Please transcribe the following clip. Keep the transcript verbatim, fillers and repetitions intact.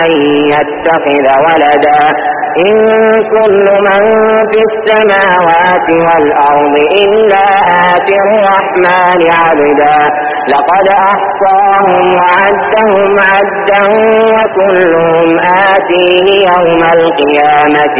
أن يتخذ ولدا إن كل من في السماوات والأرض إلا آتي الرحمن عبدا لقد أحصاهم وعدهم عدا وكلهم آتيه يوم القيامة